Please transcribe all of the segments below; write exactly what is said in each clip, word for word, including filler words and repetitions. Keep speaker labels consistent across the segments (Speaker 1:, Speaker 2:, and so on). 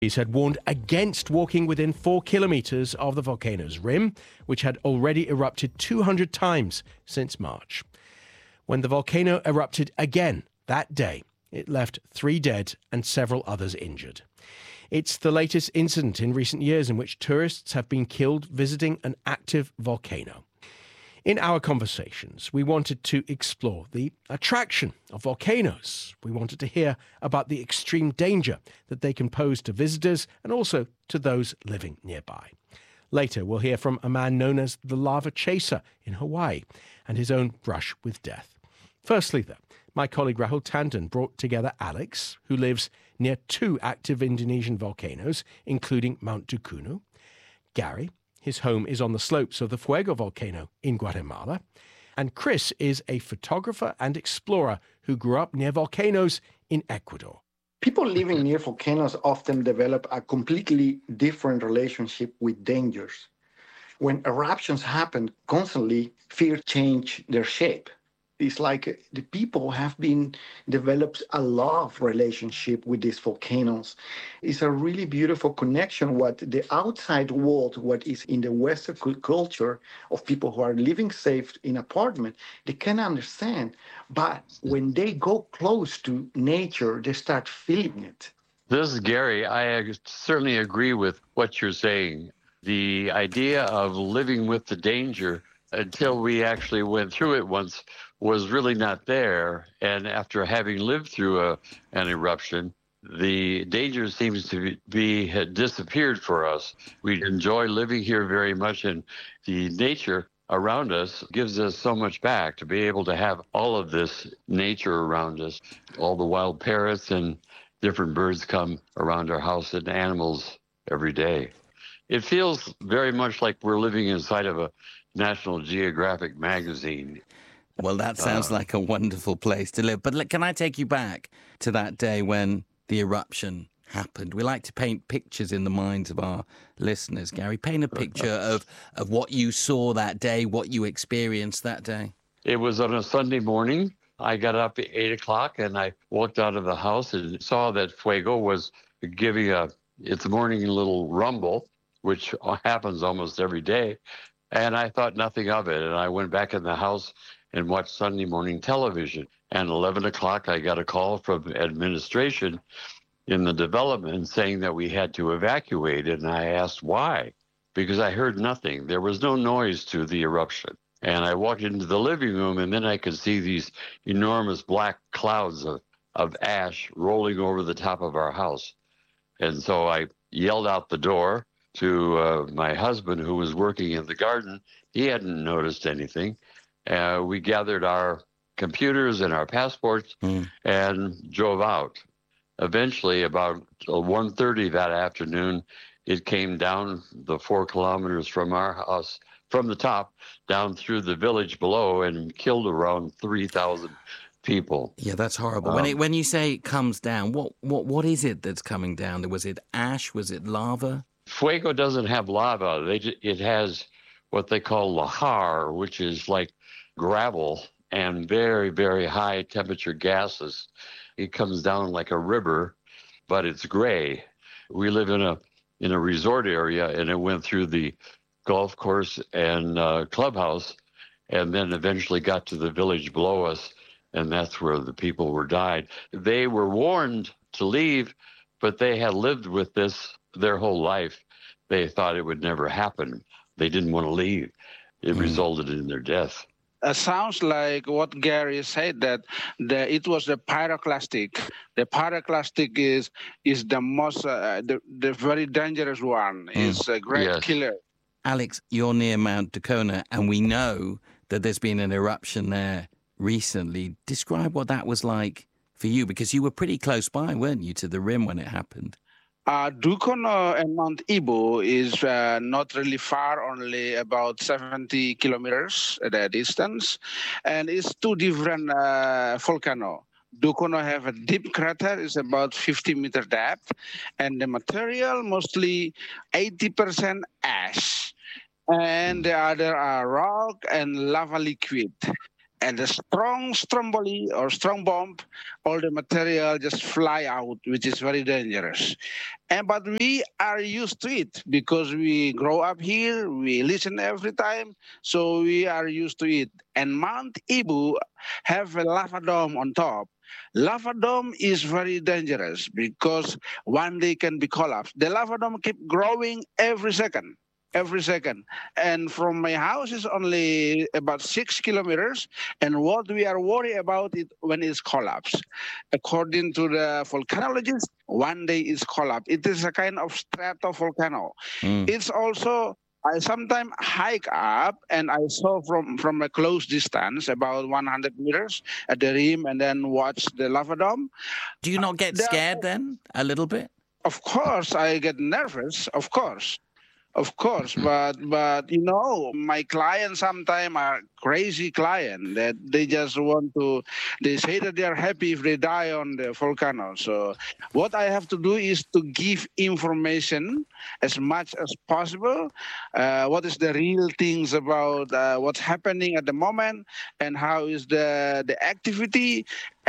Speaker 1: Police had warned against walking within four kilometers of the volcano's rim, which had already erupted two hundred times since March. When the volcano erupted again that day, it left three dead and several others injured. It's the latest incident in recent years in which tourists have been killed visiting an active volcano. In our conversations, we wanted to explore the attraction of volcanoes. We wanted to hear about the extreme danger that they can pose to visitors and also to those living nearby. Later, we'll hear from a man known as the Lava Chaser in Hawaii and his own brush with death. Firstly, though, my colleague Rahul Tandon brought together Alex, who lives near two active Indonesian volcanoes, including Mount Dukunhu. Gary, his home is on the slopes of the Fuego volcano in Guatemala. And Chris is a photographer and explorer who grew up near volcanoes in Ecuador.
Speaker 2: People living near volcanoes often develop a completely different relationship with dangers. When eruptions happen constantly, fear changes their shape. It's like the people have been developed a love relationship with these volcanoes. It's a really beautiful connection. What the outside world, what is in the Western culture of people who are living safe in apartment, they can understand. But when they go close to nature, they start feeling it.
Speaker 3: This is Gary. I certainly agree with what you're saying. The idea of living with the danger until we actually went through it once was really not there. And after having lived through a, an eruption, the danger seems to be had disappeared for us. We enjoy living here very much, and the nature around us gives us so much back to be able to have all of this nature around us. All the wild parrots and different birds come around our house and animals every day. It feels very much like we're living inside of a National Geographic magazine.
Speaker 4: Well, that sounds uh, like a wonderful place to live. But look, can I take you back to that day when the eruption happened? We like to paint pictures in the minds of our listeners. Gary, paint a picture of, of what you saw that day, what you experienced that day.
Speaker 3: It was on a Sunday morning. I got up at eight o'clock and I walked out of the house and saw that Fuego was giving a its morning little rumble, which happens almost every day. And I thought nothing of it. And I went back in the house and watched Sunday morning television. And eleven o'clock, I got a call from administration in the development saying that we had to evacuate. And I asked why, because I heard nothing. There was no noise to the eruption. And I walked into the living room, and then I could see these enormous black clouds of, of ash rolling over the top of our house. And so I yelled out the door to uh, my husband, who was working in the garden. He hadn't noticed anything. Uh, we gathered our computers and our passports mm. and drove out. Eventually, about one thirty that afternoon, it came down the four kilometers from our house, from the top, down through the village below, and killed around three thousand people.
Speaker 4: Yeah, that's horrible.
Speaker 3: Um,
Speaker 4: when it, when you say it comes down, what, what, what is it that's coming down? Was it ash? Was it lava?
Speaker 3: Fuego doesn't have lava. They, it has what they call lahar, which is like gravel and very, very high temperature gases. It comes down like a river, but it's gray. We live in a in a resort area, and it went through the golf course and uh, clubhouse, and then eventually got to the village below us, and that's where the people were died. They were warned to leave, but they had lived with this their whole life. They thought it would never happen. They didn't want to leave. It mm. resulted in their death.
Speaker 5: Uh, sounds like what Gary said, that the, it was the pyroclastic. The pyroclastic is is the most, uh, the, the very dangerous one. Mm. It's a great yes. killer.
Speaker 4: Alex, you're near Mount Dukunhu, and we know that there's been an eruption there recently. Describe what that was like for you, because you were pretty close by, weren't you, to the rim when it happened?
Speaker 5: Uh, Dukunhu and Mount Ibu is uh, not really far, only about seventy kilometers at a distance, and it's two different uh, volcanoes. Dukunhu have a deep crater, is about fifty meter depth, and the material mostly eighty percent ash, and the other are rock and lava liquid. and a strong stromboli or strong bomb, all the material just fly out, which is very dangerous. And but we are used to it because we grow up here, we listen every time, so we are used to it. And Mount Ibu have a lava dome on top. Lava dome is very dangerous because one day can be collapsed. The lava dome keep growing every second. Every second. And from my house is only about six kilometers. And what we are worried about it when it's collapsed. According to the volcanologist, one day it's collapsed. It is a kind of stratovolcano. Mm. It's also, I sometimes hike up and I saw from, from a close distance, about one hundred meters at the rim, and then watch the lava dome.
Speaker 4: Do you not get
Speaker 5: the,
Speaker 4: scared then, a little bit?
Speaker 5: Of course, I get nervous, of course. Of course, but but you know, my clients sometimes are crazy clients that they just want to. They say that they are happy if they die on the volcano. So what I have to do is to give information as much as possible. Uh, what is the real things about uh, what's happening at the moment, and how is the the activity,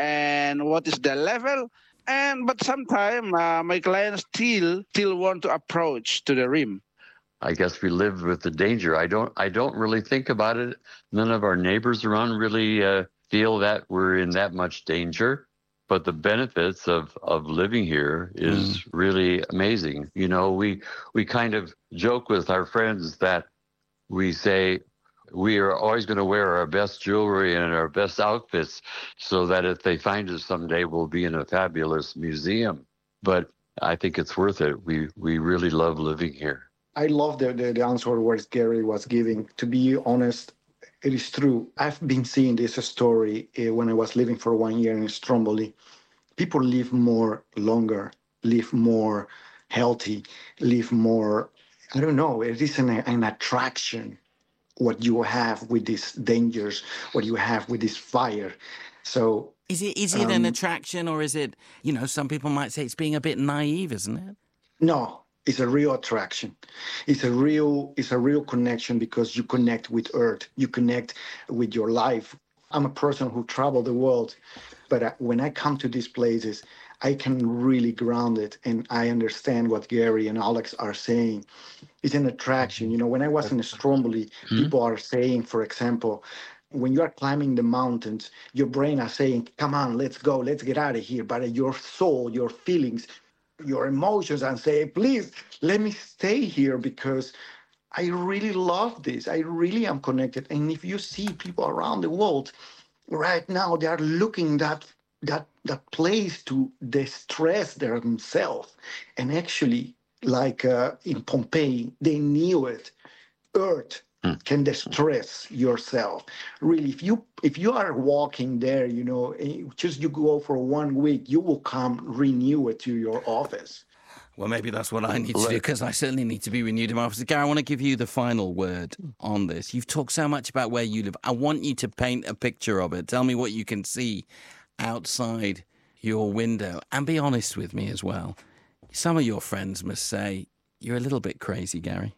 Speaker 5: and what is the level. And but sometimes uh, my clients still still want to approach to the rim.
Speaker 3: I guess we live with the danger. I don't I don't really think about it. None of our neighbors around really uh, feel that we're in that much danger. But the benefits of, of living here is mm. really amazing. You know, we we kind of joke with our friends that we say we are always going to wear our best jewelry and our best outfits so that if they find us someday, we'll be in a fabulous museum. But I think it's worth it. We we really love living here.
Speaker 2: I love the, the, the answer what Gary was giving. To be honest, it is true. I've been seeing this story uh, when I was living for one year in Stromboli. People live more longer, live more healthy, live more, I don't know, it is an, an attraction, what you have with these dangers, what you have with this fire. So
Speaker 4: is it is it um, an attraction, or is it, you know, some people might say it's being a bit naive, isn't it?
Speaker 2: No. It's a real attraction. It's a real, it's a real connection because you connect with Earth. You connect with your life. I'm a person who traveled the world, but when I come to these places, I can really ground it, and I understand what Gary and Alex are saying. It's an attraction. You know, when I was in Stromboli, mm-hmm. people are saying, for example, when you are climbing the mountains, your brain are saying, come on, let's go, let's get out of here. But your soul, your feelings, your emotions, and say, please let me stay here because I really love this. I really am connected. And if you see people around the world right now, they are looking that that that place to distress themselves. And actually, like uh, in Pompeii, they knew it. Earth can distress yourself. Really, if you if you are walking there, you know, just you go for one week, you will come renew it to your office.
Speaker 4: Well, maybe that's what I need to do, because I certainly need to be renewed in my office. Gary, I want to give you the final word on this. You've talked so much about where you live. I want you to paint a picture of it. Tell me what you can see outside your window. And be honest with me as well. Some of your friends must say, you're a little bit crazy, Gary.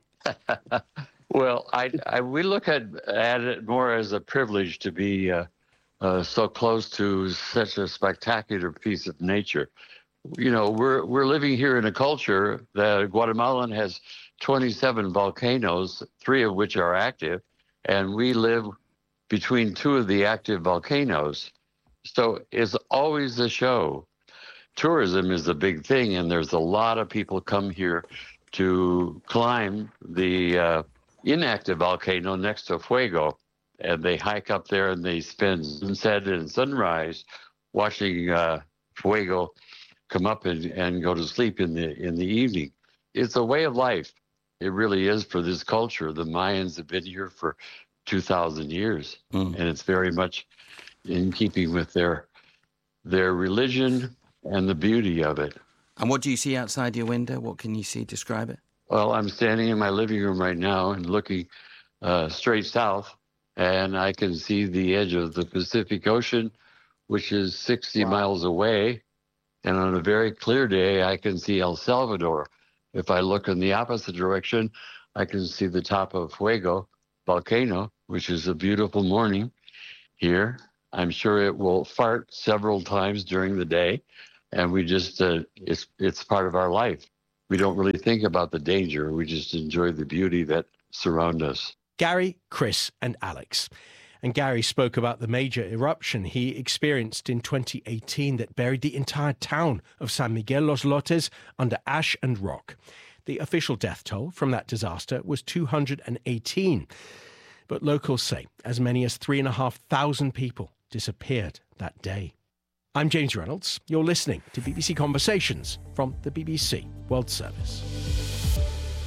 Speaker 3: Well, I, I we look at, at it more as a privilege to be uh, uh, so close to such a spectacular piece of nature. You know, we're we're living here in a culture that Guatemalan has twenty-seven volcanoes, three of which are active, and we live between two of the active volcanoes. So it's always a show. Tourism is a big thing, and there's a lot of people come here to climb the uh, inactive volcano next to Fuego, and they hike up there and they spend sunset and sunrise watching uh, Fuego come up and, and go to sleep in the in the evening. It's a way of life. It really is for this culture. The Mayans have been here for two thousand years, mm. and it's very much in keeping with their their religion and the beauty of it.
Speaker 4: And what do you see outside your window? What can you see? Describe it.
Speaker 3: Well, I'm standing in my living room right now and looking uh, straight south, and I can see the edge of the Pacific Ocean, which is sixty wow. miles away. And on a very clear day, I can see El Salvador. If I look in the opposite direction, I can see the top of Fuego volcano, which is a beautiful morning here. I'm sure it will fart several times during the day, and we just, uh, it's, it's part of our life. We don't really think about the danger. We just enjoy the beauty that surrounds us.
Speaker 1: Gary, Chris, and Alex. And Gary spoke about the major eruption he experienced in twenty eighteen that buried the entire town of San Miguel Los Lotes under ash and rock. The official death toll from that disaster was two hundred eighteen. But locals say as many as three and a half thousand people disappeared that day. I'm James Reynolds. You're listening to B B C Conversations from the B B C World Service.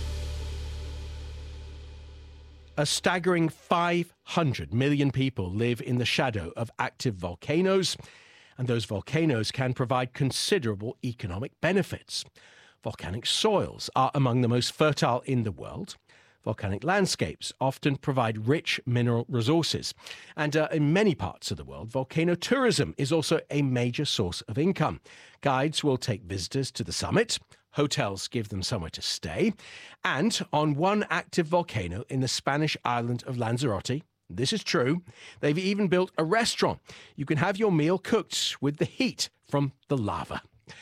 Speaker 1: A staggering five hundred million people live in the shadow of active volcanoes, and those volcanoes can provide considerable economic benefits. Volcanic soils are among the most fertile in the world. Volcanic landscapes often provide rich mineral resources. And uh, in many parts of the world, volcano tourism is also a major source of income. Guides will take visitors to the summit. Hotels give them somewhere to stay. And on one active volcano in the Spanish island of Lanzarote, this is true, they've even built a restaurant. You can have your meal cooked with the heat from the lava.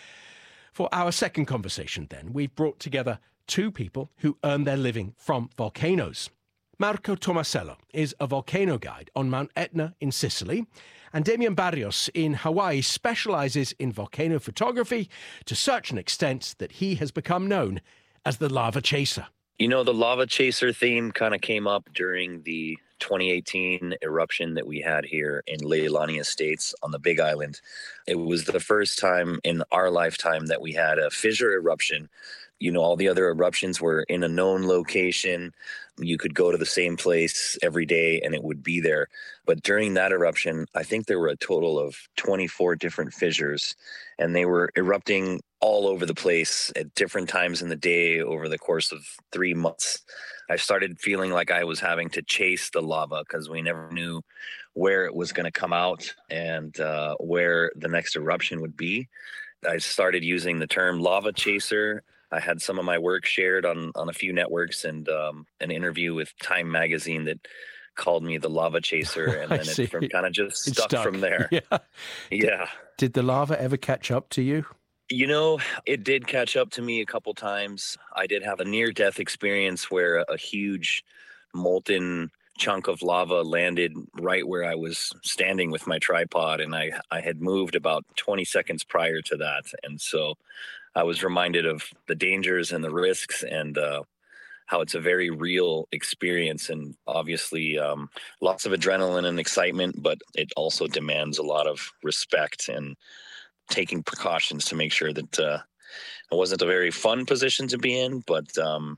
Speaker 1: For our second conversation, then, we've brought together two people who earn their living from volcanoes. Marco Tomasello is a volcano guide on Mount Etna in Sicily, and Damian Barrios in Hawaii specializes in volcano photography to such an extent that he has become known as the lava chaser.
Speaker 6: You know, the lava chaser theme kind of came up during the twenty eighteen eruption that we had here in Leilani Estates on the Big Island. It was the first time in our lifetime that we had a fissure eruption. You know, all the other eruptions were in a known location. You could go to the same place every day and it would be there. But during that eruption, I think there were a total of twenty-four different fissures, and they were erupting all over the place at different times in the day over the course of three months. I started feeling like I was having to chase the lava because we never knew where it was going to come out and uh, where the next eruption would be. I started using the term lava chaser. I had some of my work shared on, on a few networks, and um, an interview with Time magazine that called me the lava chaser, and then it kind of just stuck, stuck from there.
Speaker 1: Yeah.
Speaker 6: Yeah.
Speaker 1: Did the lava ever catch up to you?
Speaker 6: You know, it did catch up to me a couple times. I did have a near-death experience where a, a huge molten chunk of lava landed right where I was standing with my tripod, and I, I had moved about twenty seconds prior to that. And so I was reminded of the dangers and the risks, and uh, how it's a very real experience, and obviously um, lots of adrenaline and excitement, but it also demands a lot of respect and taking precautions to make sure that uh, it wasn't a very fun position to be in, but um,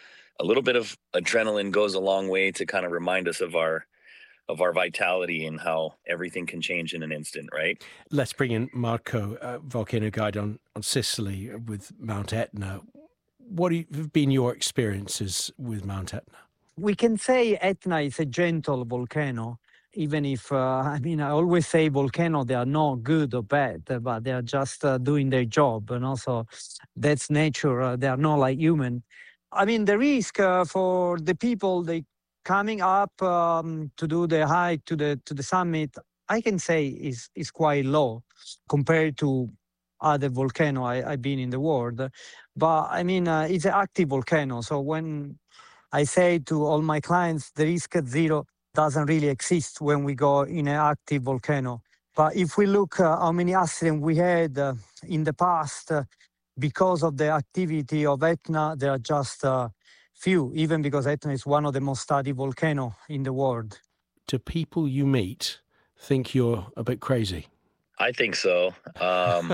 Speaker 6: a little bit of adrenaline goes a long way to kind of remind us of our of our vitality and how everything can change in an instant, right?
Speaker 1: Let's bring in Marco, uh, volcano guide on, on Sicily with Mount Etna. What have been your experiences with Mount Etna?
Speaker 7: We can say Etna is a gentle volcano, even if, uh, I mean, I always say volcanoes, they are not good or bad, but they are just uh, doing their job. And also, that's nature. Uh, they are not like human. I mean, the risk uh, for the people, they coming up um, to do the hike to the to the summit, I can say is is quite low compared to other volcano I, I've been in the world. But I mean, uh, it's an active volcano. So when I say to all my clients, the risk at zero doesn't really exist when we go in an active volcano. But if we look uh, how many accidents we had uh, in the past uh, because of the activity of Etna, there are just uh, few, even because Etna is one of the most studied volcanoes in the world.
Speaker 1: Do people you meet think you're a bit crazy?
Speaker 6: I think so. Um,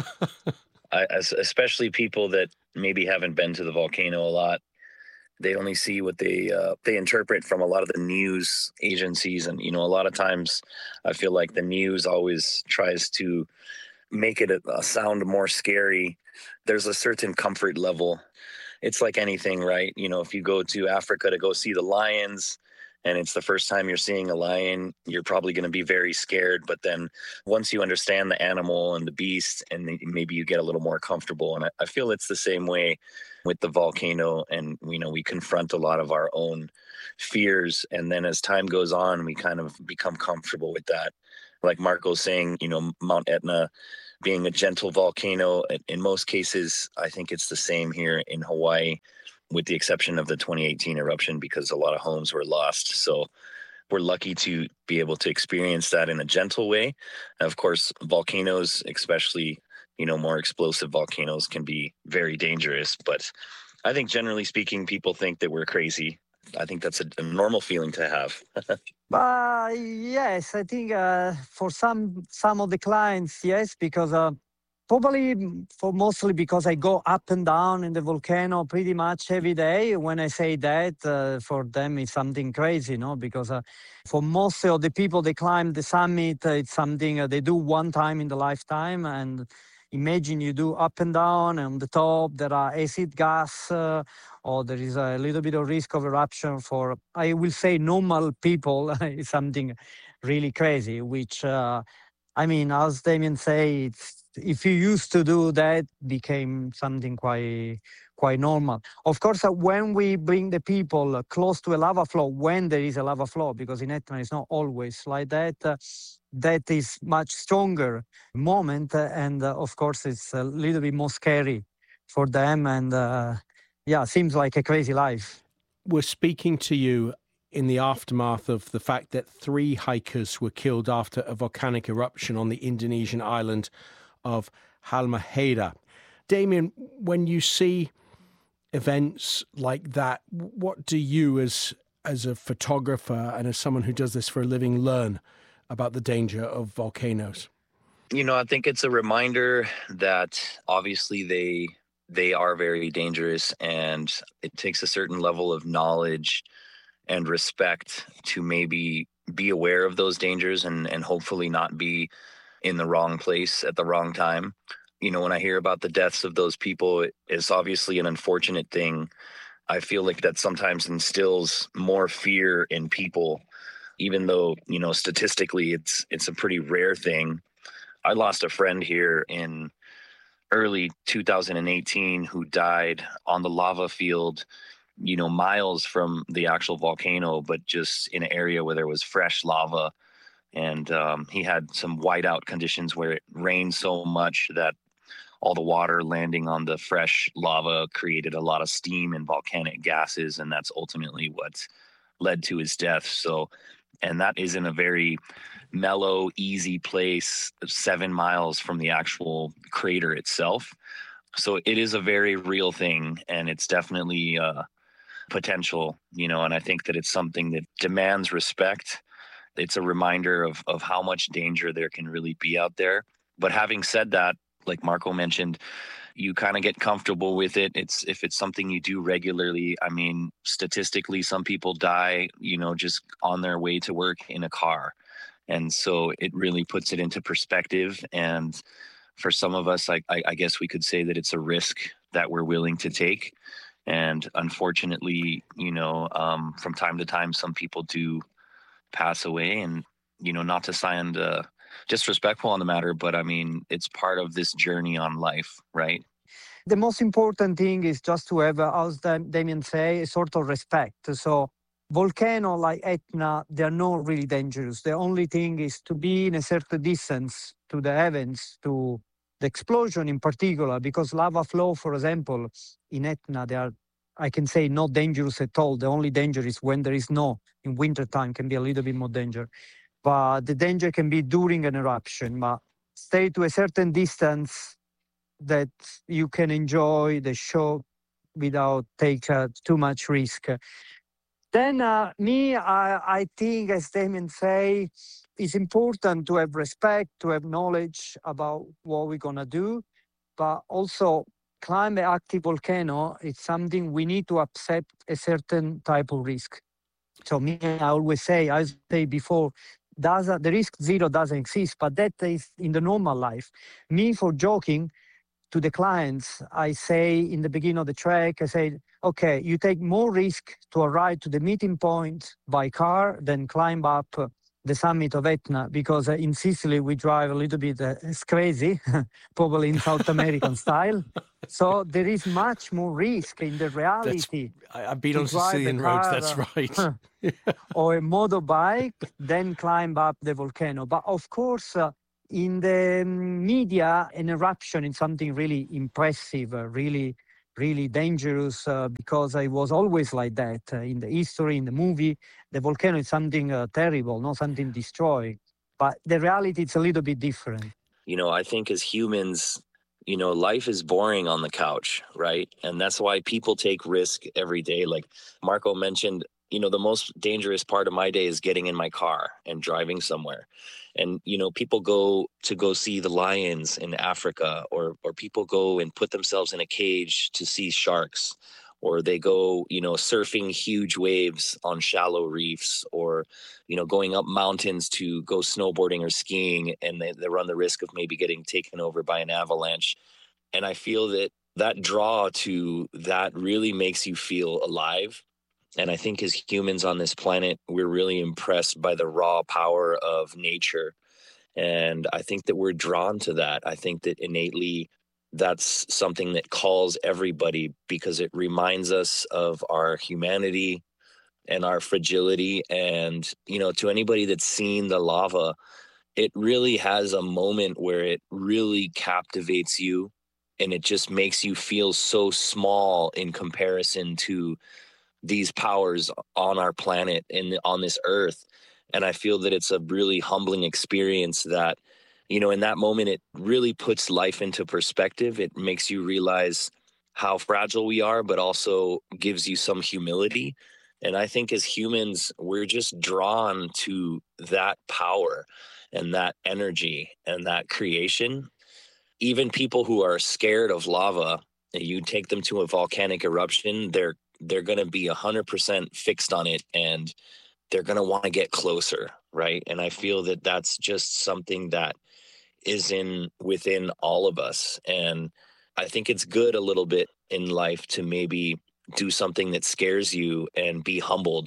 Speaker 6: I, especially people that maybe haven't been to the volcano a lot. They only see what they uh, they interpret from a lot of the news agencies. And, you know, a lot of times I feel like the news always tries to make it a, a sound more scary. There's a certain comfort level. It's like anything, right? You know, if you go to Africa to go see the lions and it's the first time you're seeing a lion, you're probably going to be very scared. But then once you understand the animal and the beast, and maybe you get a little more comfortable. And I, I feel it's the same way with the volcano, and you know we confront a lot of our own fears, and then as time goes on we kind of become comfortable with that. Like Marco's saying, you know, Mount Etna being a gentle volcano, in most cases I think it's the same here in Hawaii, with the exception of the twenty eighteen eruption, because a lot of homes were lost. So we're lucky to be able to experience that in a gentle way. And of course, volcanoes, especially, you know, more explosive volcanoes, can be very dangerous. But I think generally speaking, people think that we're crazy. I think that's a, a normal feeling to have.
Speaker 7: Uh, yes, I think uh, for some some of the clients, yes, because uh, probably for mostly because I go up and down in the volcano pretty much every day. When I say that, uh, for them it's something crazy, no? Because uh, for most of the people, they climb the summit, uh, it's something uh, they do one time in the lifetime. And imagine you do up and down, and on the top there are acid gas, uh, or there is a little bit of risk of eruption. For, I will say, normal people, it's something really crazy, which, uh, I mean, as Damien say, it's, if you used to do that, became something quite quite normal. Of course, uh, when we bring the people close to a lava flow, when there is a lava flow, because in Etna it's not always like that, uh, that is much stronger moment, uh, and uh, of course it's a little bit more scary for them, and uh, yeah, seems like a crazy life.
Speaker 1: We're speaking to you in the aftermath of the fact that three hikers were killed after a volcanic eruption on the Indonesian island of Halmahera. Damien, when you see events like that, what do you as as a photographer and as someone who does this for a living learn about the danger of volcanoes?
Speaker 6: You know, I think it's a reminder that obviously they they are very dangerous, and it takes a certain level of knowledge and respect to maybe be aware of those dangers and and hopefully not be in the wrong place at the wrong time. You know, when I hear about the deaths of those people, it's obviously an unfortunate thing. I feel like that sometimes instills more fear in people, even though, you know, statistically it's it's a pretty rare thing. I lost a friend here in early two thousand eighteen who died on the lava field, you know, miles from the actual volcano, but just in an area where there was fresh lava. And um, he had some whiteout conditions where it rained so much that all the water landing on the fresh lava created a lot of steam and volcanic gases, and that's ultimately what led to his death. So, and that is in a very mellow, easy place, seven miles from the actual crater itself. So it is a very real thing, and it's definitely uh, potential, you know, and I think that it's something that demands respect. It's a reminder of of how much danger there can really be out there. But having said that, like Marco mentioned, you kind of get comfortable with it. It's if it's something you do regularly. I mean, statistically, some people die, you know, just on their way to work in a car. And so it really puts it into perspective. And for some of us, I, I, I guess we could say that it's a risk that we're willing to take. And unfortunately, you know, um, from time to time, some people do pass away, and, you know, not to sound uh, disrespectful on the matter, but I mean, it's part of this journey on life, right?
Speaker 7: The most important thing is just to have, uh, as Damien say, a sort of respect. So volcano like Etna, they're not really dangerous. The only thing is to be in a certain distance to the heavens, to the explosion in particular, because lava flow, for example, in Etna, they are, I can say, not dangerous at all. The only danger is when there is no, in wintertime can be a little bit more danger. But the danger can be during an eruption. But stay to a certain distance that you can enjoy the show without take uh, too much risk. Then uh, me, I, I think, as Damien say, it's important to have respect, to have knowledge about what we're gonna do, but also climb an active volcano, it's something we need to accept a certain type of risk. So me, I always say, I say before, does the risk zero doesn't exist, but that is in the normal life. Me, for joking to the clients, I say in the beginning of the trek, I say, okay, you take more risk to arrive to the meeting point by car than climb up the summit of Etna, because uh, in Sicily we drive a little bit, uh, it's crazy, probably in South American style. So there is much more risk in the reality.
Speaker 1: I, I've been
Speaker 7: to
Speaker 1: on
Speaker 7: drive
Speaker 1: Sicilian
Speaker 7: a
Speaker 1: roads,
Speaker 7: car,
Speaker 1: that's right.
Speaker 7: uh, or a motorbike, then climb up the volcano. But of course, uh, in the media, an eruption is something really impressive, uh, really, really dangerous, uh, because it was always like that. Uh, in the history, in the movie, the volcano is something uh, terrible, not something destroyed. But the reality is a little bit different.
Speaker 6: You know, I think as humans, you know, life is boring on the couch, right? And that's why people take risk every day. Like Marco mentioned, you know, the most dangerous part of my day is getting in my car and driving somewhere. And, you know, people go to go see the lions in Africa, or or people go and put themselves in a cage to see sharks, or they go, you know, surfing huge waves on shallow reefs, or, you know, going up mountains to go snowboarding or skiing, and they, they run the risk of maybe getting taken over by an avalanche. And I feel that that draw to that really makes you feel alive. And I think as humans on this planet, we're really impressed by the raw power of nature. And I think that we're drawn to that. I think that innately that's something that calls everybody, because it reminds us of our humanity and our fragility. And, you know, to anybody that's seen the lava, it really has a moment where it really captivates you, and it just makes you feel so small in comparison to these powers on our planet and on this earth. And I feel that it's a really humbling experience that, you know, in that moment, it really puts life into perspective. It makes you realize how fragile we are, but also gives you some humility. And I think as humans, we're just drawn to that power and that energy and that creation. Even people who are scared of lava, you take them to a volcanic eruption, they're they're going to be one hundred percent fixed on it, and they're going to want to get closer, right? And I feel that that's just something that is in within all of us. And I think it's good a little bit in life to maybe do something that scares you and be humbled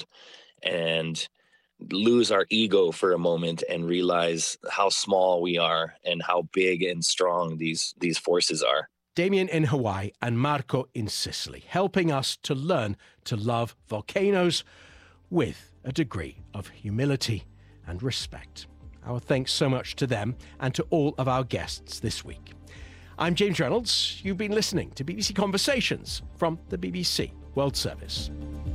Speaker 6: and lose our ego for a moment and realize how small we are and how big and strong these these forces are.
Speaker 1: Damien in Hawaii and Marco in Sicily, helping us to learn to love volcanoes with a degree of humility and respect. Our thanks so much to them and to all of our guests this week. I'm James Reynolds. You've been listening to B B C Conversations from the B B C World Service.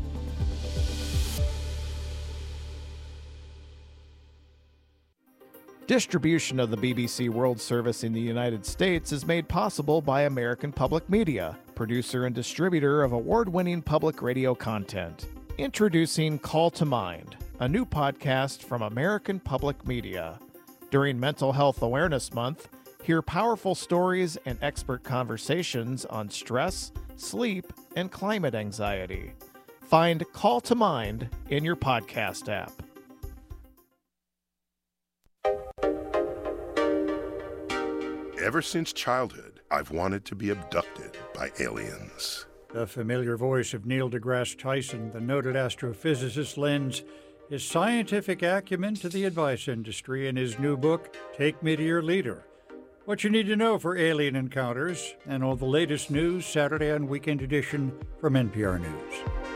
Speaker 8: Distribution of the B B C World Service in the United States is made possible by American Public Media, producer and distributor of award-winning public radio content. Introducing Call to Mind, a new podcast from American Public Media. During Mental Health Awareness Month, hear powerful stories and expert conversations on stress, sleep, and climate anxiety. Find Call to Mind in your podcast app.
Speaker 9: Ever since childhood, I've wanted to be abducted by aliens.
Speaker 10: The familiar voice of Neil deGrasse Tyson, the noted astrophysicist, lends his scientific acumen to the advice industry in his new book, Take Me to Your Leader. What you need to know for alien encounters and all the latest news, Saturday and Weekend Edition from N P R News.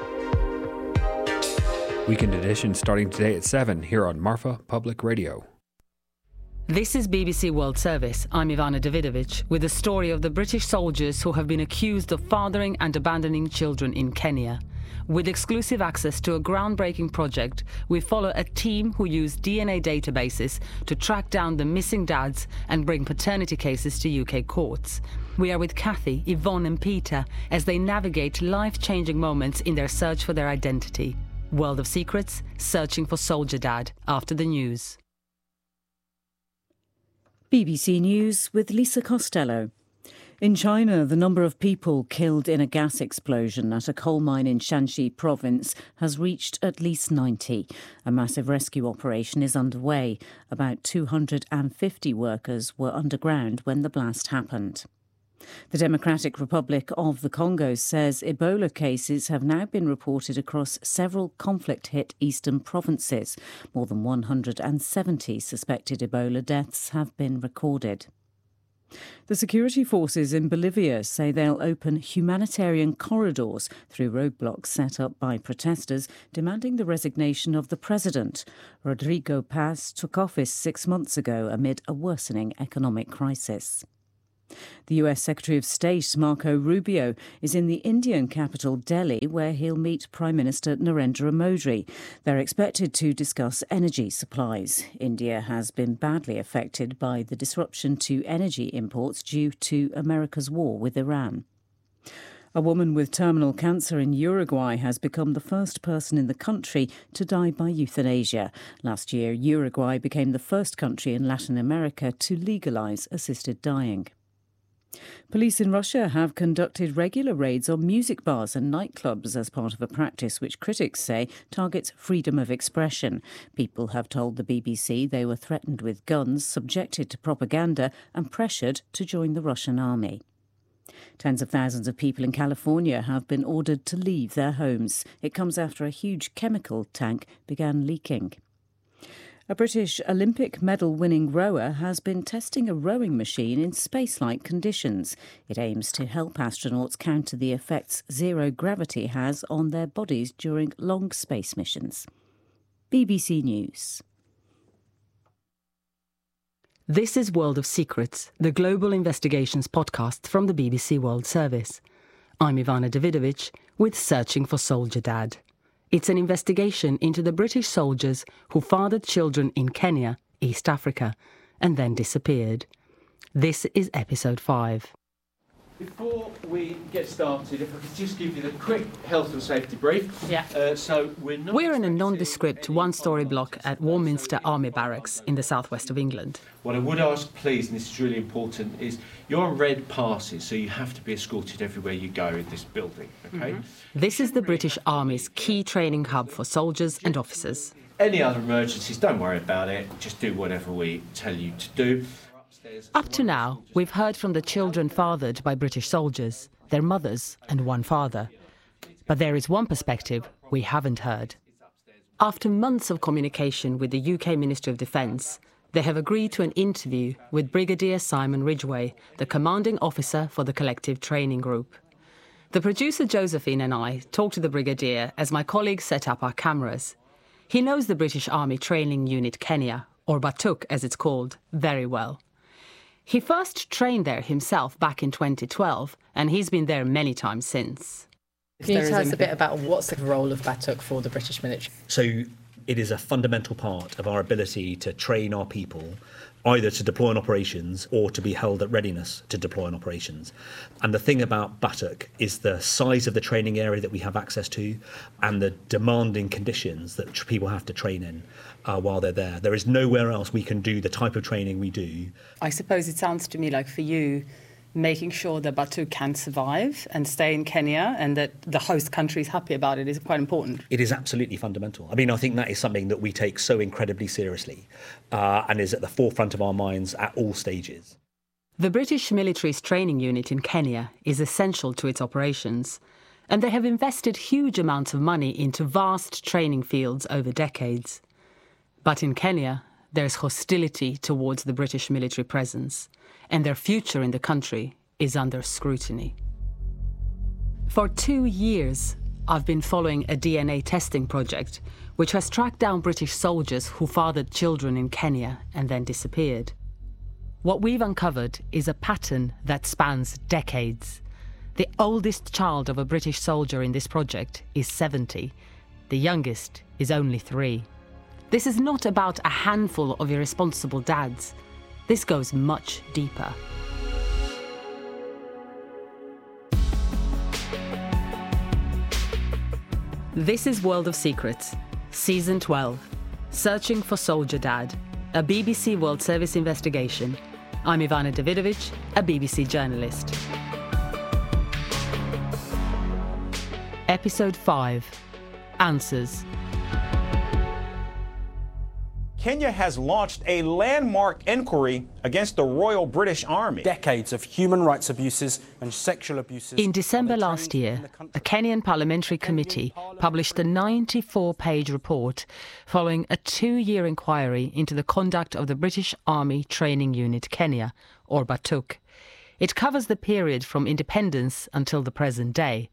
Speaker 11: Weekend Edition starting today at seven here on Marfa Public Radio.
Speaker 12: This is B B C World Service. I'm Ivana Davidovich with the story of the British soldiers who have been accused of fathering and abandoning children in Kenya. With exclusive access to a groundbreaking project, we follow a team who use D N A databases to track down the missing dads and bring paternity cases to U K courts. We are with Kathy, Yvonne and Peter as they navigate life-changing moments in their search for their identity. World of Secrets, searching for Soldier Dad after the news.
Speaker 13: B B C News with Lisa Costello. In China, the number of people killed in a gas explosion at a coal mine in Shanxi province has reached at least ninety. A massive rescue operation is underway. About two hundred fifty workers were underground when the blast happened. The Democratic Republic of the Congo says Ebola cases have now been reported across several conflict-hit eastern provinces. More than one hundred seventy suspected Ebola deaths have been recorded. The security forces in Bolivia say they'll open humanitarian corridors through roadblocks set up by protesters demanding the resignation of the president. Rodrigo Paz took office six months ago amid a worsening economic crisis. The U S Secretary of State, Marco Rubio, is in the Indian capital, Delhi, where he'll meet Prime Minister Narendra Modi. They're expected to discuss energy supplies. India has been badly affected by the disruption to energy imports due to America's war with Iran. A woman with terminal cancer in Uruguay has become the first person in the country to die by euthanasia. Last year, Uruguay became the first country in Latin America to legalise assisted dying. Police in Russia have conducted regular raids on music bars and nightclubs as part of a practice which critics say targets freedom of expression. People have told the B B C they were threatened with guns, subjected to propaganda and pressured to join the Russian army. Tens of thousands of people in California have been ordered to leave their homes. It comes after a huge chemical tank began leaking. A British Olympic medal-winning rower has been testing a rowing machine in space-like conditions. It aims to help astronauts counter the effects zero gravity has on their bodies during long space missions. B B C News.
Speaker 12: This is World of Secrets, the global investigations podcast from the B B C World Service. I'm Ivana Davidovich with Searching for Soldier Dad. It's an investigation into the British soldiers who fathered children in Kenya, East Africa, and then disappeared. This is episode five.
Speaker 1: Before we get started, if I could just give you the quick health and safety brief.
Speaker 12: Yeah.
Speaker 1: Uh, so we're not
Speaker 12: We're in a nondescript one-storey block at Warminster Army Barracks in the southwest of England.
Speaker 1: What I would ask, please, and this is really important, is you're on red passes, so you have to be escorted everywhere you go in this building, okay?
Speaker 12: Mm-hmm. This is the British Army's key training hub for soldiers and officers.
Speaker 1: Any other emergencies, don't worry about it. Just do whatever we tell you to do.
Speaker 12: Up to now, we've heard from the children fathered by British soldiers, their mothers and one father. But there is one perspective we haven't heard. After months of communication with the U K Ministry of Defence, they have agreed to an interview with Brigadier Simon Ridgway, the commanding officer for the collective training group. The producer Josephine and I talked to the Brigadier as my colleagues set up our cameras. He knows the British Army Training Unit Kenya, or Batuk as it's called, very well. He first trained there himself back in twenty twelve, and he's been there many times since.
Speaker 14: Can you tell us a bit about what's the role of Batuk for the British military?
Speaker 15: So it is a fundamental part of our ability to train our people either to deploy on operations or to be held at readiness to deploy on operations. And the thing about Batuk is the size of the training area that we have access to and the demanding conditions that tr- people have to train in uh, while they're there. There is nowhere else we can do the type of training we do.
Speaker 12: I suppose it sounds to me like for you, making sure that Batuk can survive and stay in Kenya and that the host country is happy about it is quite important.
Speaker 15: It is absolutely fundamental. I mean, I think that is something that we take so incredibly seriously uh, and is at the forefront of our minds at all stages.
Speaker 12: The British military's training unit in Kenya is essential to its operations, and they have invested huge amounts of money into vast training fields over decades. But in Kenya, there's hostility towards the British military presence, and their future in the country is under scrutiny. For two years, I've been following a D N A testing project which has tracked down British soldiers who fathered children in Kenya and then disappeared. What we've uncovered is a pattern that spans decades. The oldest child of a British soldier in this project is seventy. The youngest is only three. This is not about a handful of irresponsible dads. This goes much deeper. This is World of Secrets, Season twelve, Searching for Soldier Dad, a B B C World Service investigation. I'm Ivana Davidovich, a B B C journalist. Episode five, Answers.
Speaker 16: Kenya has launched a landmark inquiry against the Royal British Army.
Speaker 17: Decades of human rights abuses and sexual abuses.
Speaker 12: In December last year, a Kenyan parliamentary committee published a ninety-four page report following a two-year inquiry into the conduct of the British Army Training Unit Kenya, or BATUK. It covers the period from independence until the present day.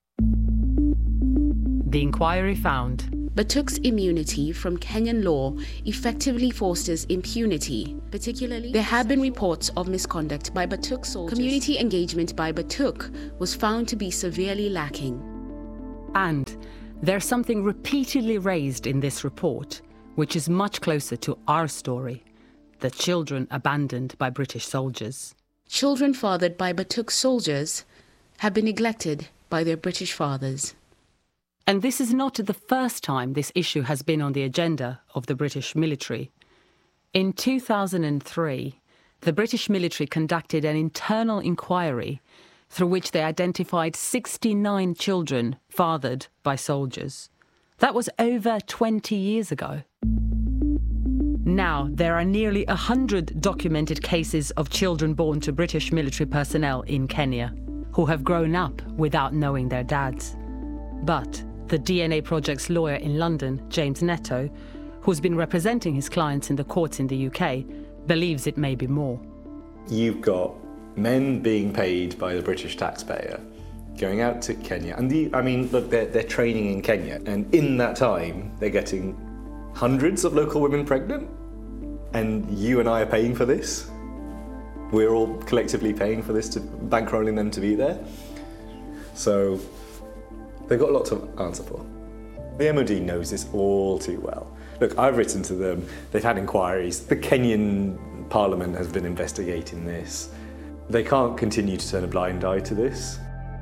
Speaker 12: The inquiry found
Speaker 18: BATUK's immunity from Kenyan law effectively fosters impunity. Particularly, there have been reports of misconduct by BATUK soldiers. Community engagement by BATUK was found to be severely lacking.
Speaker 12: And there's something repeatedly raised in this report, which is much closer to our story: the children abandoned by British soldiers.
Speaker 18: Children fathered by BATUK soldiers have been neglected by their British fathers.
Speaker 12: And this is not the first time this issue has been on the agenda of the British military. In two thousand three, the British military conducted an internal inquiry through which they identified sixty-nine children fathered by soldiers. That was over twenty years ago. Now, there are nearly one hundred documented cases of children born to British military personnel in Kenya who have grown up without knowing their dads. But the D N A Project's lawyer in London, James Netto, who's been representing his clients in the courts in the U K, believes it may be more.
Speaker 19: You've got men being paid by the British taxpayer, going out to Kenya, and the, I mean, look, they're, they're training in Kenya, and in that time, they're getting hundreds of local women pregnant, and you and I are paying for this. We're all collectively paying for this, to bankrolling them to be there. So they've got a lot to answer for. The M O D knows this all too well. Look, I've written to them, they've had inquiries, the Kenyan Parliament has been investigating this. They can't continue to turn a blind eye to this.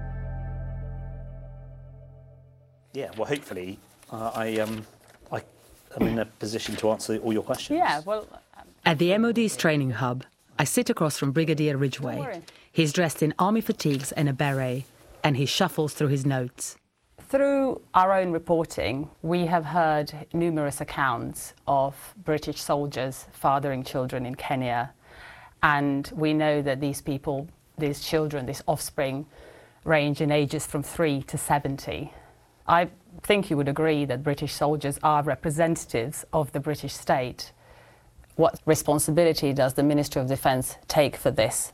Speaker 17: Yeah, well, hopefully uh, I, um, I am in a position to answer all your questions.
Speaker 12: Yeah, well... At the M O D's training hub, I sit across from Brigadier Ridgway. He's dressed in army fatigues and a beret, and he shuffles through his notes.
Speaker 20: Through our own reporting, we have heard numerous accounts of British soldiers fathering children in Kenya. And we know that these people, these children, these offspring, range in ages from three to seventy. I think you would agree that British soldiers are representatives of the British state. What responsibility does the Ministry of Defence take for this?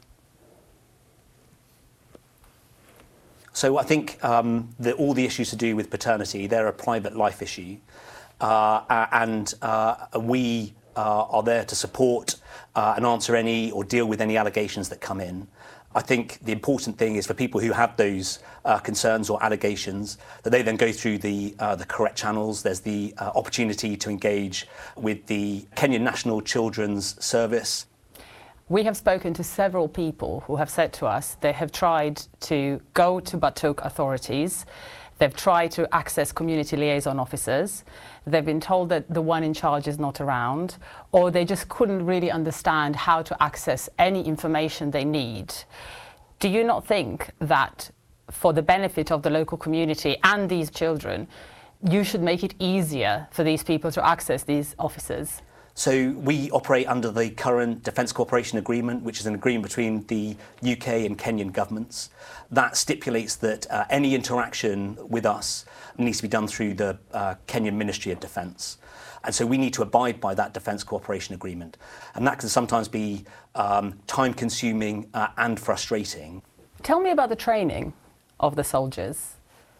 Speaker 17: So I think um, that all the issues to do with paternity, they're a private life issue. Uh, and uh, we uh, are there to support uh, and answer any or deal with any allegations that come in. I think the important thing is for people who have those uh, concerns or allegations that they then go through the, uh, the correct channels. There's the uh, opportunity to engage with the Kenyan National Children's Service.
Speaker 20: We have spoken to several people who have said to us they have tried to go to BATUK authorities, they've tried to access community liaison officers, they've been told that the one in charge is not around, or they just couldn't really understand how to access any information they need. Do you not think that for the benefit of the local community and these children, you should make it easier for these people to access these officers?
Speaker 17: So we operate under the current Defence Cooperation Agreement, which is an agreement between the U K and Kenyan governments. That stipulates that uh, any interaction with us needs to be done through the uh, Kenyan Ministry of Defence. And so we need to abide by that Defence Cooperation Agreement. And that can sometimes be um, time-consuming uh, and frustrating.
Speaker 20: Tell me about the training of the soldiers.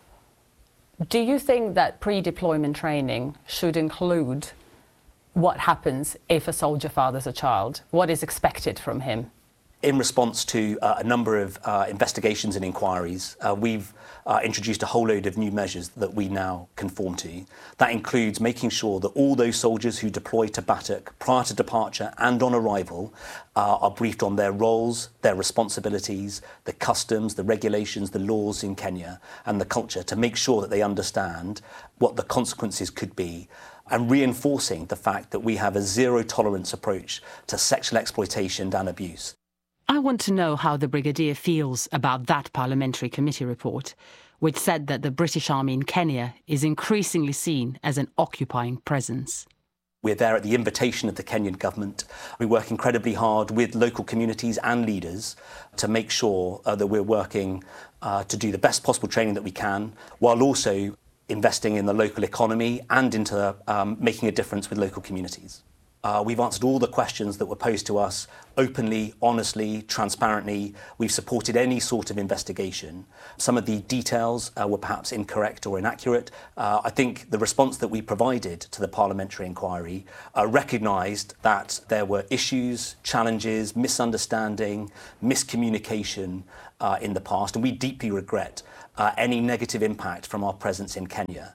Speaker 20: Do you think that pre-deployment training should include what happens if a soldier fathers a child? What is expected from him?
Speaker 17: In response to uh, a number of uh, investigations and inquiries, uh, we've uh, introduced a whole load of new measures that we now conform to. That includes making sure that all those soldiers who deploy to BATUK prior to departure and on arrival uh, are briefed on their roles, their responsibilities, the customs, the regulations, the laws in Kenya and the culture, to make sure that they understand what the consequences could be, and reinforcing the fact that we have a zero tolerance approach to sexual exploitation and abuse.
Speaker 12: I want to know how the Brigadier feels about that parliamentary committee report, which said that the British Army in Kenya is increasingly seen as an occupying presence.
Speaker 17: We're there at the invitation of the Kenyan government. We work incredibly hard with local communities and leaders to make sure uh, that we're working uh, to do the best possible training that we can, while also investing in the local economy and into um, making a difference with local communities. Uh, we've answered all the questions that were posed to us openly, honestly, transparently. We've supported any sort of investigation. Some of the details uh, were perhaps incorrect or inaccurate. Uh, I think the response that we provided to the parliamentary inquiry uh, recognised that there were issues, challenges, misunderstanding, miscommunication uh, in the past, and we deeply regret uh, any negative impact from our presence in Kenya.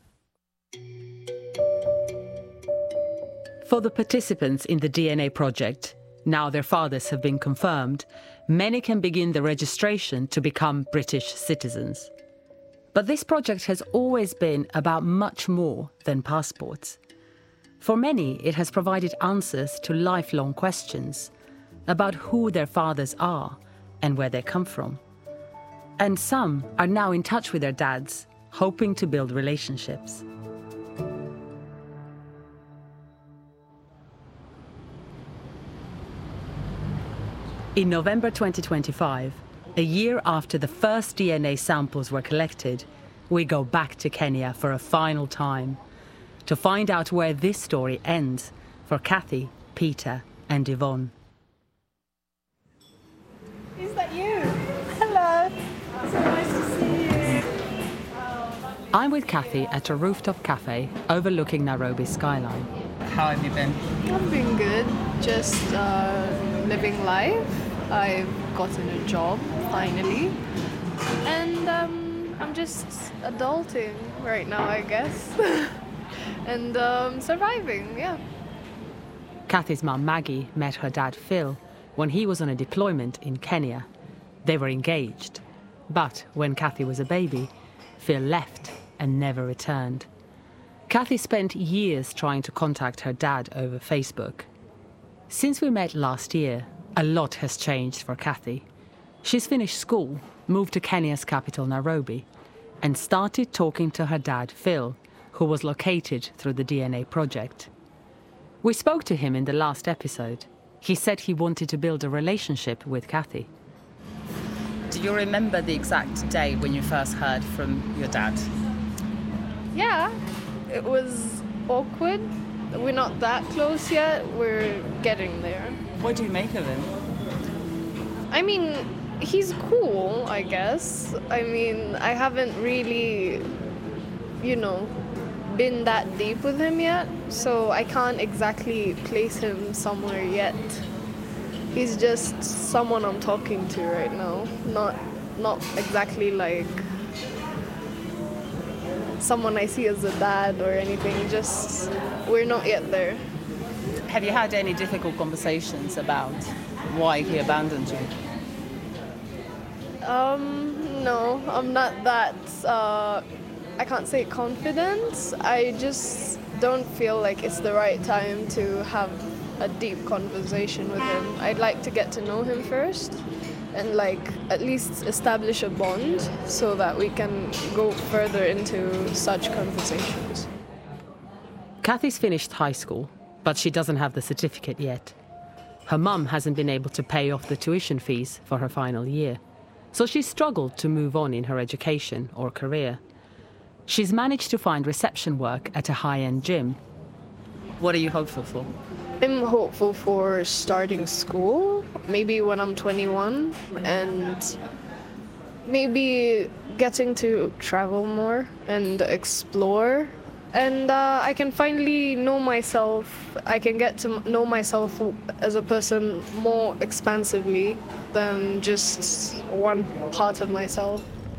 Speaker 12: For the participants in the D N A project, now their fathers have been confirmed, many can begin the registration to become British citizens. But this project has always been about much more than passports. For many, it has provided answers to lifelong questions about who their fathers are and where they come from. And some are now in touch with their dads, hoping to build relationships. In November twenty twenty-five, a year after the first D N A samples were collected, we go back to Kenya for a final time to find out where this story ends for Kathy, Peter, and Yvonne.
Speaker 21: Is that you? Hello. So nice to see you.
Speaker 12: I'm with Kathy at a rooftop cafe overlooking Nairobi's skyline.
Speaker 21: How have you been? I've been good. Just uh, living life. I've gotten a job, finally. And um, I'm just adulting right now, I guess. and um, surviving, yeah.
Speaker 12: Kathy's mum, Maggie, met her dad, Phil, when he was on a deployment in Kenya. They were engaged. But when Kathy was a baby, Phil left and never returned. Kathy spent years trying to contact her dad over Facebook. Since we met last year, a lot has changed for Kathy. She's finished school, moved to Kenya's capital, Nairobi, and started talking to her dad, Phil, who was located through the D N A project. We spoke to him in the last episode. He said he wanted to build a relationship with Kathy.
Speaker 14: Do you remember the exact day when you first heard from your dad?
Speaker 21: Yeah, it was awkward. We're not that close yet. We're getting there.
Speaker 14: What do you make of him?
Speaker 21: I mean, he's cool, I guess. I mean, I haven't really, you know, been that deep with him yet, so I can't exactly place him somewhere yet. He's just someone I'm talking to right now, not not exactly like someone I see as a dad or anything, just we're not yet there.
Speaker 14: Have you had any difficult conversations about why he abandoned you?
Speaker 21: Um, no, I'm not that, uh, I can't say confident. I just don't feel like it's the right time to have a deep conversation with him. I'd like to get to know him first and like at least establish a bond so that we can go further into such conversations.
Speaker 12: Kathy's finished high school, but she doesn't have the certificate yet. Her mum hasn't been able to pay off the tuition fees for her final year, so she's struggled to move on in her education or career. She's managed to find reception work at a high-end gym.
Speaker 14: What are you hopeful for?
Speaker 21: I'm hopeful for starting school, maybe when I'm twenty-one, and maybe getting to travel more and explore. And uh, I can finally know myself, I can get to know myself as a person more expansively than just one part of myself.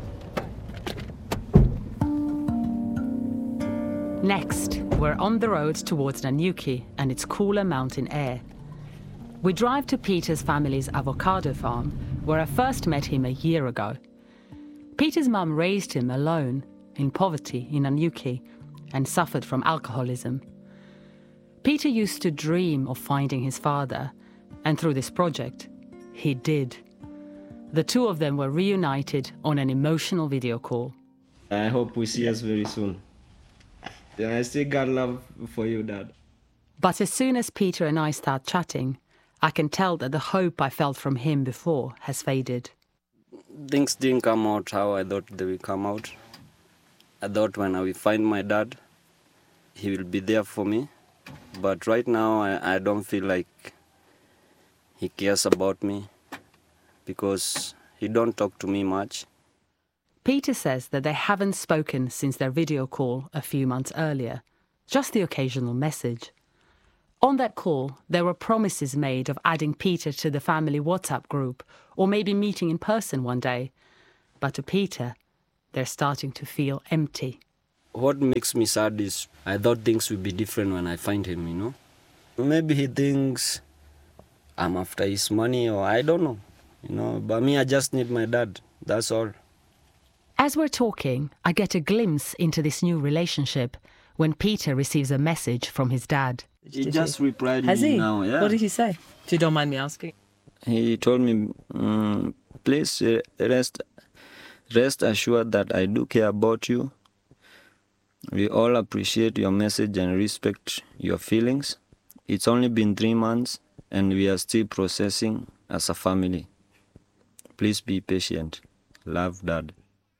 Speaker 12: Next, we're on the road towards Nanyuki and its cooler mountain air. We drive to Peter's family's avocado farm, where I first met him a year ago. Peter's mum raised him alone, in poverty in Nanyuki, and suffered from alcoholism. Peter used to dream of finding his father, and through this project, he did. The two of them were reunited on an emotional video call.
Speaker 22: I hope we see us very soon. Yeah, I still got love for you, Dad.
Speaker 12: But as soon as Peter and I start chatting, I can tell that the hope I felt from him before has faded.
Speaker 5: Things didn't come out how I thought they would come out. I thought when I will find my dad, he will be there for me. But right now, I, I don't feel like he cares about me because he don't talk to me much.
Speaker 12: Peter says that they haven't spoken since their video call a few months earlier, just the occasional message. On that call, there were promises made of adding Peter to the family WhatsApp group or maybe meeting in person one day. But to Peter, they're starting to feel empty.
Speaker 5: What makes me sad is I thought things would be different when I find him, you know. Maybe he thinks I'm after his money or I don't know, you know. But me, I just need my dad, that's all.
Speaker 12: As we're talking, I get a glimpse into this new relationship when Peter receives a message from his dad.
Speaker 5: He just replied
Speaker 22: Has
Speaker 5: me
Speaker 22: he?
Speaker 5: now, yeah.
Speaker 22: What did he say? If you don't mind me asking.
Speaker 5: He told me, mm, please uh, rest, rest assured that I do care about you. We all appreciate your message and respect your feelings. It's only been three months and we are still processing as a family. Please be patient. Love, Dad.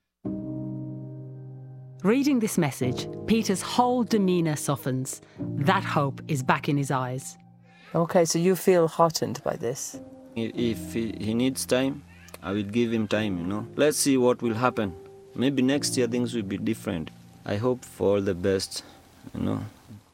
Speaker 12: Reading this message, Peter's whole demeanour softens. That hope is back in his eyes.
Speaker 22: Okay, so you feel heartened by this?
Speaker 5: If he, he needs time, I will give him time, you know. Let's see what will happen. Maybe next year things will be different. I hope for all the best, you know.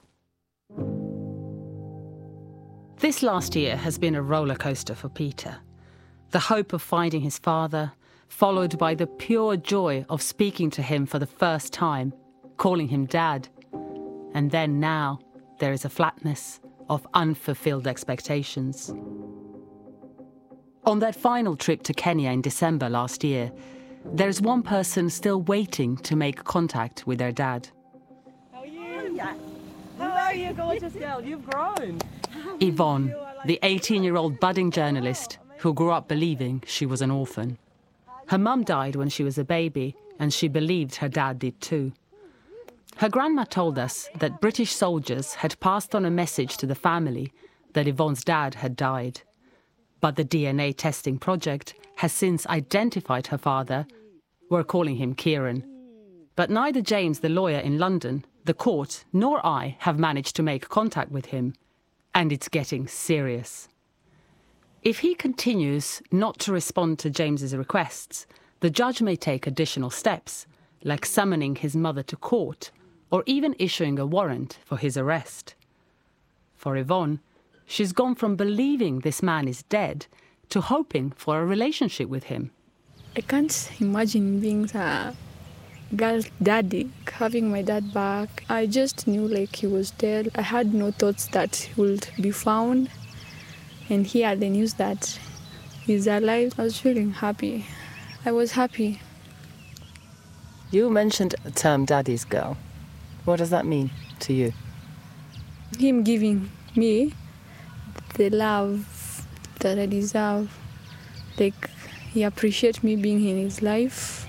Speaker 12: This last year has been a roller coaster for Peter. The hope of finding his father, followed by the pure joy of speaking to him for the first time, calling him Dad. And then now, there is a flatness of unfulfilled expectations. On that final trip to Kenya in December last year, there's one person still waiting to make contact with their dad.
Speaker 22: How are you? How are you, gorgeous girl? You've grown.
Speaker 12: Yvonne, the eighteen-year-old budding journalist who grew up believing she was an orphan. Her mum died when she was a baby, and she believed her dad did too. Her grandma told us that British soldiers had passed on a message to the family that Yvonne's dad had died. But the D N A testing project has since identified her father. We're calling him Kieran. But neither James, the lawyer in London, the court, nor I have managed to make contact with him. And it's getting serious. If he continues not to respond to James's requests, the judge may take additional steps, like summoning his mother to court or even issuing a warrant for his arrest. For Yvonne, she's gone from believing this man is dead to hoping for a relationship with him.
Speaker 23: I can't imagine being a girl's daddy, having my dad back. I just knew like he was dead. I had no thoughts that he would be found. And here the news that he's alive, I was feeling happy. I was happy.
Speaker 22: You mentioned the term daddy's girl. What does that mean to you?
Speaker 23: Him giving me the love that I deserve. Like, he appreciates me being in his life.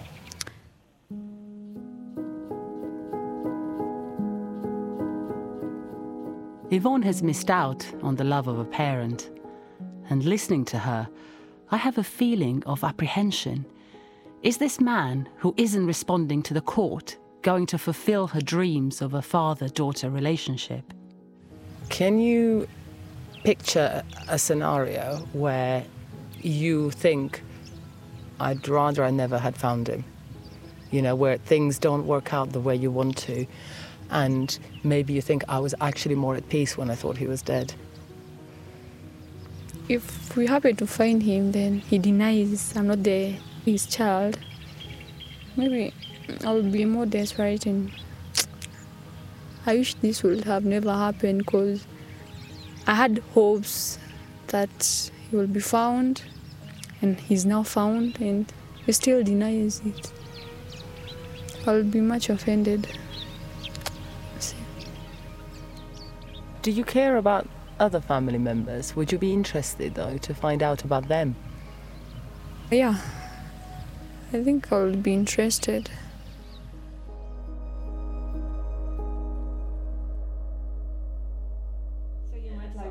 Speaker 12: Yvonne has missed out on the love of a parent. And listening to her, I have a feeling of apprehension. Is this man who isn't responding to the court going to fulfill her dreams of a father-daughter relationship?
Speaker 22: Can you picture a scenario where you think, I'd rather I never had found him? You know, where things don't work out the way you want to, and maybe you think I was actually more at peace when I thought he was dead.
Speaker 23: If we happen to find him, then he denies I'm not the, his child. Maybe I'll be more desperate, and I wish this would have never happened because I had hopes that he will be found, and he's now found, and he still denies it. I'll be much offended.
Speaker 22: Do you care about other family members? Would you be interested, though, to find out about them?
Speaker 23: Yeah, I think I'll be interested.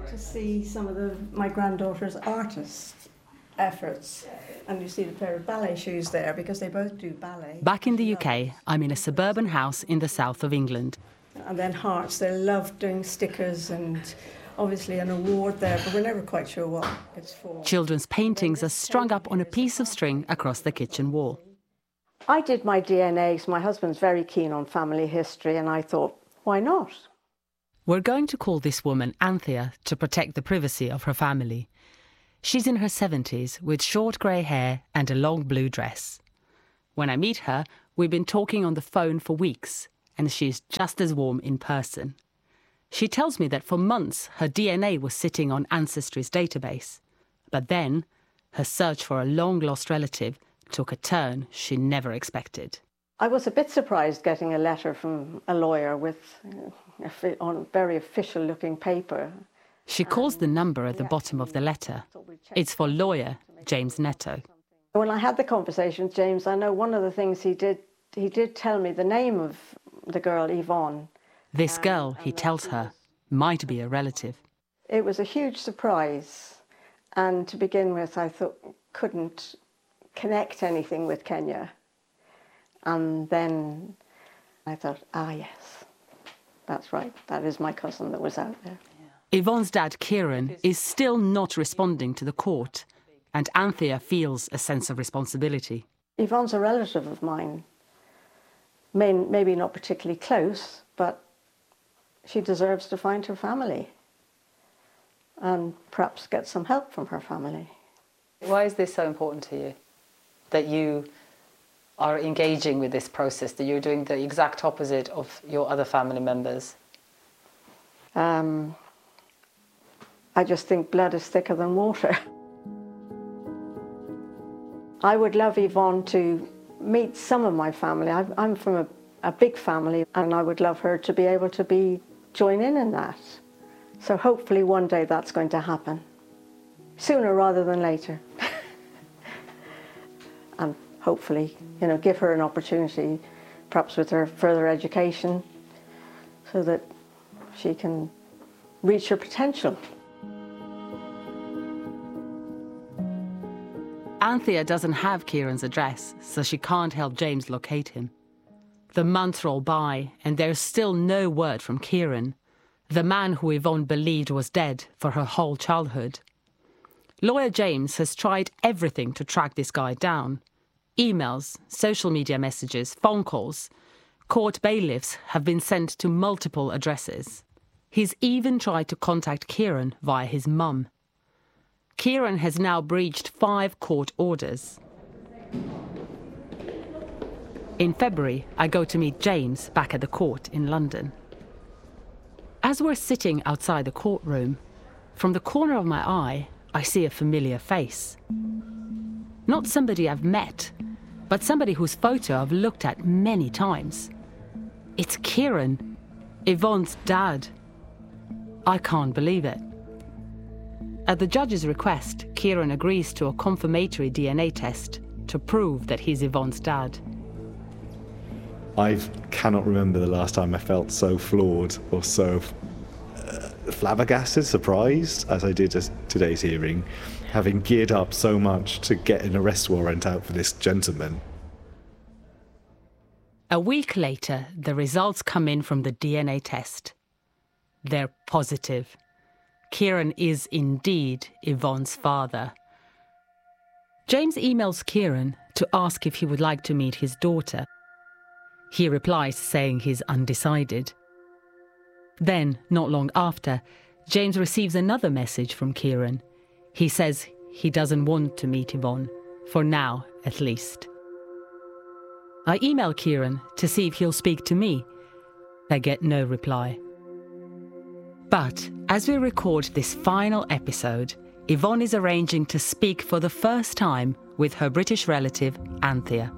Speaker 2: to see some of the, my granddaughter's artist efforts. And you see the pair of ballet shoes there because they both do ballet.
Speaker 12: Back in the U K, I'm in a suburban house in the south of England.
Speaker 2: And then hearts, they love doing stickers and obviously an award there, but we're never quite sure what it's for.
Speaker 12: Children's paintings are strung up on a piece of string across the kitchen wall.
Speaker 2: I did my D N A, so my husband's very keen on family history, and I thought, why not?
Speaker 12: We're going to call this woman Anthea to protect the privacy of her family. She's in her seventies with short grey hair and a long blue dress. When I meet her, we've been talking on the phone for weeks, and she's just as warm in person. She tells me that for months her D N A was sitting on Ancestry's database. But then, her search for a long-lost relative took a turn she never expected.
Speaker 2: I was a bit surprised getting a letter from a lawyer with uh, on very official-looking paper.
Speaker 12: She calls the number at the bottom of the letter. It's for lawyer James Netto.
Speaker 2: When I had the conversation with James, I know one of the things he did, he did tell me the name of the girl, Yvonne.
Speaker 12: This girl, he tells her, might be a relative.
Speaker 2: It was a huge surprise. And to begin with, I thought, couldn't connect anything with Kenya. And then I thought, ah, yes, that's right. That is my cousin that was out there.
Speaker 12: Yvonne's dad, Kieran, is still not responding to the court, and Anthea feels a sense of responsibility.
Speaker 2: Yvonne's a relative of mine. May, maybe not particularly close, but she deserves to find her family and perhaps get some help from her family.
Speaker 20: Why is this so important to you? That you are engaging with this process, that you're doing the exact opposite of your other family members?
Speaker 2: Um, I just think blood is thicker than water. I would love Yvonne to meet some of my family. I'm, I'm from a, a big family, and I would love her to be able to be join in in that. So hopefully one day that's going to happen, sooner rather than later. And hopefully, you know, give her an opportunity, perhaps with her further education, so that she can reach her potential.
Speaker 12: Anthea doesn't have Kieran's address, so she can't help James locate him. The months roll by, and there's still no word from Kieran, the man who Yvonne believed was dead for her whole childhood. Lawyer James has tried everything to track this guy down. Emails, social media messages, phone calls. Court bailiffs have been sent to multiple addresses. He's even tried to contact Kieran via his mum. Kieran has now breached five court orders. In February, I go to meet James back at the court in London. As we're sitting outside the courtroom, from the corner of my eye, I see a familiar face. Not somebody I've met, but somebody whose photo I've looked at many times. It's Kieran, Yvonne's dad. I can't believe it. At the judge's request, Kieran agrees to a confirmatory D N A test to prove that he's Yvonne's dad.
Speaker 3: I cannot remember the last time I felt so floored or so uh, flabbergasted, surprised, as I did at today's hearing, having geared up so much to get an arrest warrant out for this gentleman.
Speaker 12: A week later, the results come in from the D N A test. They're positive. Kieran is indeed Yvonne's father. James emails Kieran to ask if he would like to meet his daughter. He replies saying he's undecided. Then, not long after, James receives another message from Kieran. He says he doesn't want to meet Yvonne, for now at least. I email Kieran to see if he'll speak to me. I get no reply. But as we record this final episode, Yvonne is arranging to speak for the first time with her British relative, Anthea.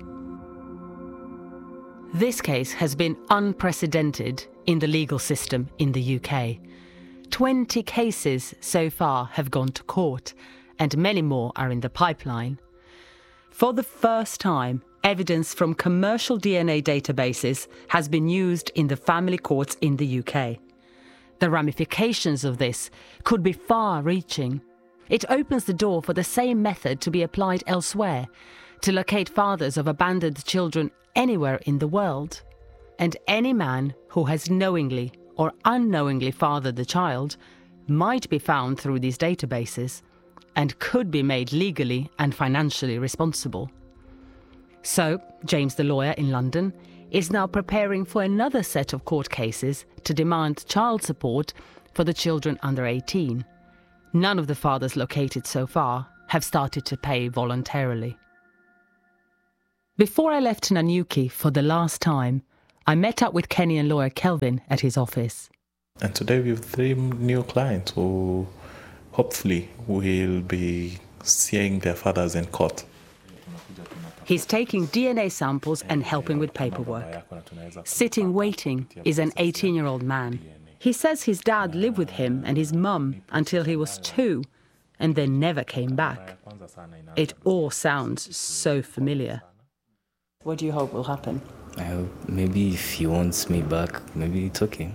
Speaker 12: This case has been unprecedented in the legal system in the U K. Twenty cases so far have gone to court, and many more are in the pipeline. For the first time, evidence from commercial D N A databases has been used in the family courts in the U K. The ramifications of this could be far-reaching. It opens the door for the same method to be applied elsewhere, to locate fathers of abandoned children anywhere in the world. And any man who has knowingly or unknowingly fathered the child might be found through these databases and could be made legally and financially responsible. So, James the lawyer in London is now preparing for another set of court cases to demand child support for the children under eighteen. None of the fathers located so far have started to pay voluntarily. Before I left Nanyuki for the last time, I met up with Kenyan lawyer Kelvin at his office.
Speaker 4: And today we have three new clients who hopefully will be seeing their fathers in court.
Speaker 12: He's taking D N A samples and helping with paperwork. Sitting waiting is an eighteen-year-old man. He says his dad lived with him and his mum until he was two, and then never came back. It all sounds so familiar. What do you hope will happen?
Speaker 6: I hope maybe if he wants me back, maybe it's okay.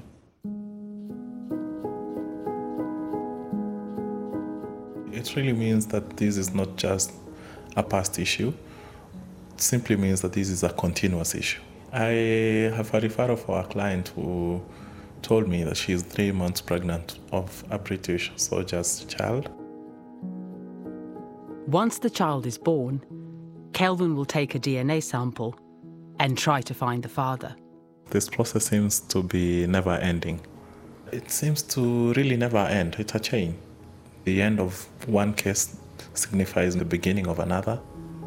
Speaker 4: It really means that this is not just a past issue. It simply means that this is a continuous issue. I have a referral for a client who told me that she is three months pregnant of a British soldier's child.
Speaker 12: Once the child is born, Kelvin will take a D N A sample and try to find the father.
Speaker 4: This process seems to be never ending. It seems to really never end. It's a chain. The end of one case signifies the beginning of another.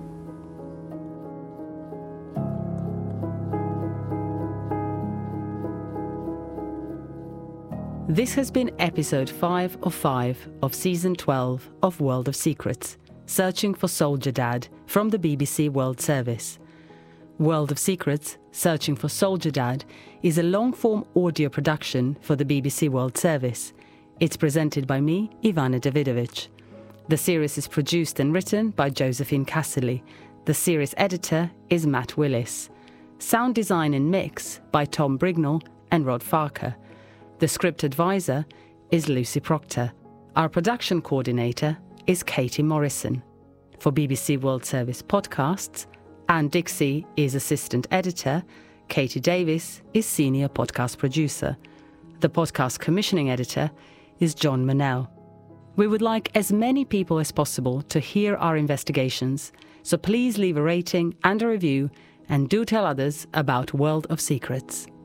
Speaker 12: This has been episode five of five of season twelve of World of Secrets, Searching for Soldier Dad from the B B C World Service. World of Secrets, Searching for Soldier Dad is a long-form audio production for the B B C World Service. It's presented by me, Ivana Davidovich. The series is produced and written by Josephine Casserly. The series editor is Matt Willis. Sound design and mix by Tom Brignall and Rod Farker. The script advisor is Lucy Proctor. Our production coordinator is Katie Morrison. For B B C World Service podcasts, Anne Dixie is assistant editor, Katie Davis is senior podcast producer. The podcast commissioning editor is John Manel. We would like as many people as possible to hear our investigations, so please leave a rating and a review and do tell others about World of Secrets.